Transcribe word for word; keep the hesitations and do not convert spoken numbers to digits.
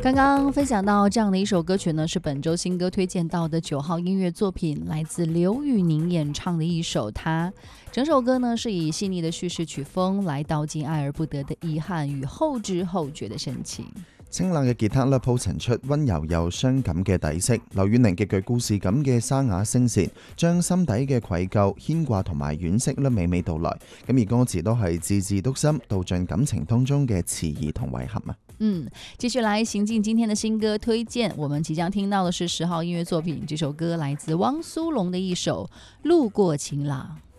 刚刚分享到这样的一首歌曲呢，是本周新歌推荐到的九号音乐作品，来自刘宇宁演唱的一首《他》。整首歌呢是以细腻的叙事曲风來道盡愛而不得的遺憾與後知後覺的深情。 清冷嘅吉他咧鋪陳出溫柔又傷感嘅底色，劉宇寧極具故事感嘅沙啞聲線，將心底嘅愧疚、牽掛同埋惋惜咧娓娓道來。咁而歌詞都係字字篤心，道盡感情當中嘅遲疑同遺憾啊。 嗯，繼續來行進今天的新歌推薦，我們即將聽到的是十號音樂作品，這首歌來自汪蘇泷的一首《路過情郎》。